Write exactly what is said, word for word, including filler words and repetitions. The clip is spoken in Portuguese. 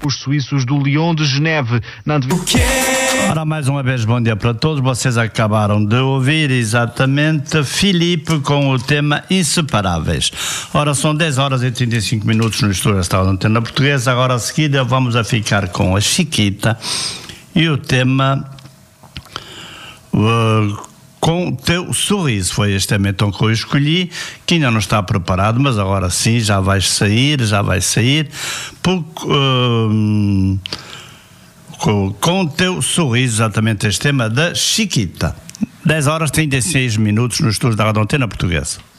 os suíços do Lyon de Geneve. Na Ora, mais uma vez, bom dia para todos. Vocês acabaram de ouvir exatamente Filipe com o tema Inseparáveis. Ora, são dez horas e trinta e cinco minutos no estúdio da Antena Portuguesa. Agora, a seguida, vamos a ficar com a Chiquita e o tema uh, Com o Teu Sorriso. Foi este tema então que eu escolhi, que ainda não está preparado, mas agora sim, já vai sair, já vai sair. Porque, uh, com, com o Teu Sorriso, exatamente este tema da Chiquita. dez horas e trinta e seis minutos no estúdio da Antena Portuguesa.